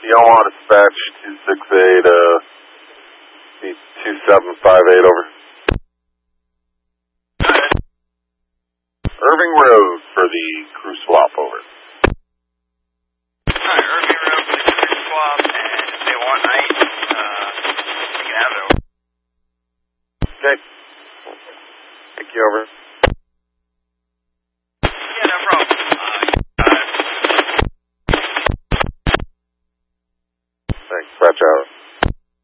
Yamaha dispatch 268, 2758 over. Irving Road for the crew swap over. Alright, Irving Road for the crew swap, and if they want night, we can have it over. Okay. Thank you, over. Yeah, no problem. Thanks, watch out.